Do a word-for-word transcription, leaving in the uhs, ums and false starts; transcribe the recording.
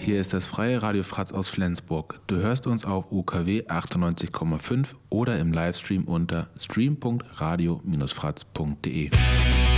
Hier ist das freie Radio Fratz aus Flensburg. Du hörst uns auf U K W achtundneunzig Komma fünf oder im Livestream unter stream punkt radio Bindestrich fratz punkt de.